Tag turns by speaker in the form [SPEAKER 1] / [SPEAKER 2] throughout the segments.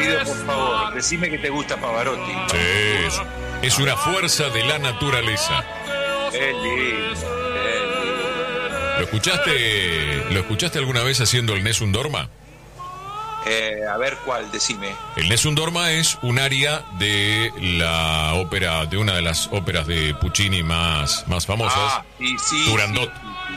[SPEAKER 1] Guido, por favor, decime que te gusta Pavarotti.
[SPEAKER 2] Sí, es una fuerza de la naturaleza.
[SPEAKER 1] Es lindo.
[SPEAKER 2] ¿Lo escuchaste alguna vez haciendo el Nessun Dorma?
[SPEAKER 1] A ver cuál, decime.
[SPEAKER 2] El Nessun Dorma es un aria de la ópera, de una de las óperas de Puccini más famosas,
[SPEAKER 1] sí,
[SPEAKER 2] Turandot.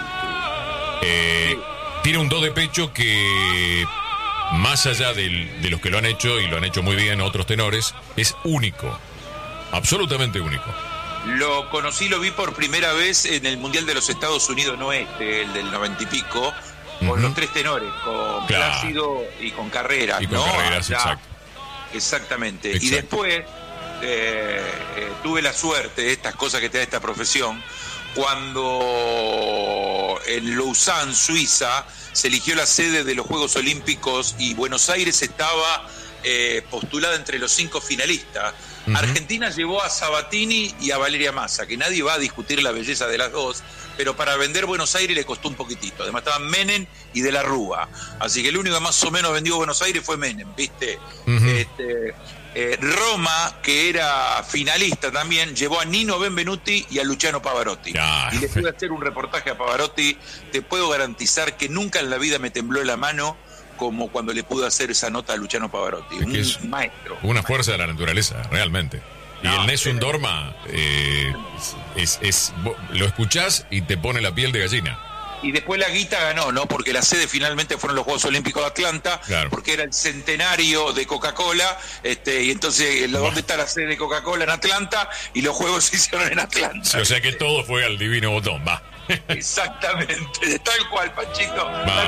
[SPEAKER 2] Tiene un do de pecho que, más allá de los que lo han hecho, y lo han hecho muy bien otros tenores, es único, absolutamente único.
[SPEAKER 1] Lo conocí, lo vi por primera vez en el Mundial de los Estados Unidos, no el del 90 y pico, con los tres tenores, con Plácido y con Carreras.
[SPEAKER 2] Y con Carreras, exacto.
[SPEAKER 1] Exactamente.
[SPEAKER 2] Exacto.
[SPEAKER 1] Y después tuve la suerte de estas cosas que te da esta profesión, cuando en Lausanne, Suiza, se eligió la sede de los Juegos Olímpicos y Buenos Aires estaba postulada entre los 5 finalistas. Argentina llevó a Sabatini y a Valeria Massa, que nadie va a discutir la belleza de las dos, pero para vender Buenos Aires le costó un poquitito. Además estaban Menem y De la Rúa, así que el único que más o menos vendió Buenos Aires fue Menem, ¿viste? Roma, que era finalista también, llevó a Nino Benvenuti y a Luciano Pavarotti. Y le pude hacer un reportaje a Pavarotti. Te puedo garantizar que nunca en la vida me tembló la mano como cuando le pude hacer esa nota a Luciano Pavarotti.
[SPEAKER 2] Es
[SPEAKER 1] un maestro.
[SPEAKER 2] Una fuerza de la naturaleza, realmente. Y el Nessun Dorma lo escuchás y te pone la piel de gallina.
[SPEAKER 1] Y después la guita ganó, ¿no? Porque la sede finalmente fueron los Juegos Olímpicos de Atlanta, porque era el centenario de Coca-Cola, y entonces, ¿dónde está la sede de Coca-Cola? En Atlanta, y los Juegos se hicieron en Atlanta.
[SPEAKER 2] Sí, o sea que todo fue al divino botón, va.
[SPEAKER 1] Exactamente, tal cual, Panchito.
[SPEAKER 2] Va.